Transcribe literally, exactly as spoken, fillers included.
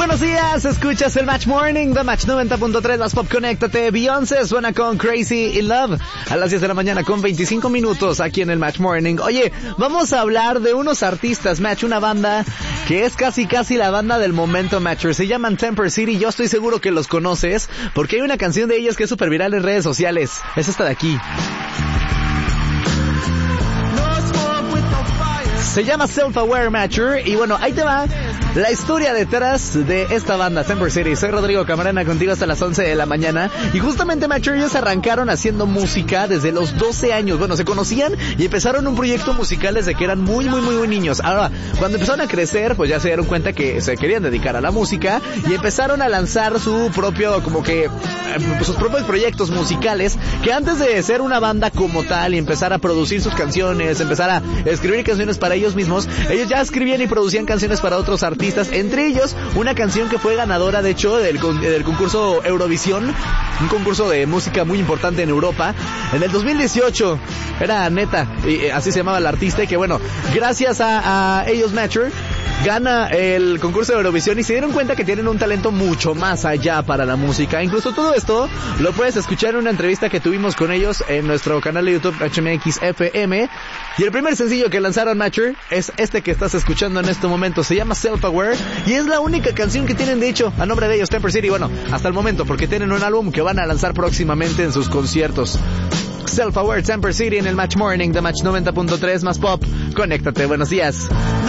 Buenos días, escuchas el Match Morning de Match noventa punto tres, más pop, conéctate. Beyoncé suena con Crazy in Love a las diez de la mañana con veinticinco minutos aquí en el Match Morning. Oye, vamos a hablar de unos artistas, Match, una banda que es casi casi la banda del momento, Matcher. Se llaman Temper City, yo estoy seguro que los conoces porque hay una canción de ellos que es súper viral en redes sociales. Es esta de aquí. Se llama Self-Aware, Matcher, y bueno, ahí te va la historia detrás de esta banda, Temper City. Soy Rodrigo Camarena, contigo hasta las once de la mañana. Y justamente, Matcher, ellos arrancaron haciendo música desde los doce años. Bueno, se conocían y empezaron un proyecto musical desde que eran muy, muy, muy, muy niños. Ahora, cuando empezaron a crecer, pues ya se dieron cuenta que se querían dedicar a la música y empezaron a lanzar su propio, como que, sus propios proyectos musicales, que antes de ser una banda como tal y empezar a producir sus canciones, empezar a escribir canciones para ellos mismos, ellos ya escribían y producían canciones para otros artistas. Entre ellos, una canción que fue ganadora, de hecho, del, del concurso Eurovisión, un concurso de música muy importante en Europa, en el dos mil dieciocho. Era neta, y así se llamaba el artista, y que bueno, gracias a, a ellos, Matcher, gana el concurso de Eurovisión y se dieron cuenta que tienen un talento mucho más allá para la música. Incluso todo esto lo puedes escuchar en una entrevista que tuvimos con ellos en nuestro canal de YouTube H M X F M. Y el primer sencillo que lanzaron, Matcher, es este que estás escuchando en este momento. Se llama Self-Aware y es la única canción que tienen, de hecho, a nombre de ellos, Temper City. Bueno, hasta el momento, porque tienen un álbum que van a lanzar próximamente en sus conciertos. Self-Aware, Temper City en el Match Morning de Match noventa punto tres, más pop. Conéctate, buenos días.